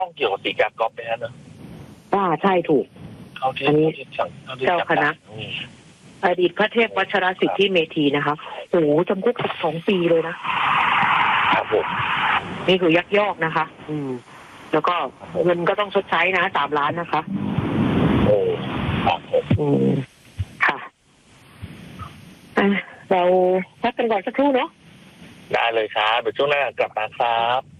ต้องเกี่ยวกับสีกากรอบไหมฮะเนอะใช่ถูกอันนี้เจ้าคณะอดีตพระเทพวัชรสิทธิเมธีนะคะโอ้โหจำคุก12 ปีเลยนะครับผมนี่คือยักยอกนะคะแล้วก็เงินก็ต้องชดใช้นะ3 ล้านนะคะโอ้ครับผมค่ะเราพักกันก่อนสักครู่เนาะได้เลยครับเดี๋ยวช่วงหน้ากลับมาครับ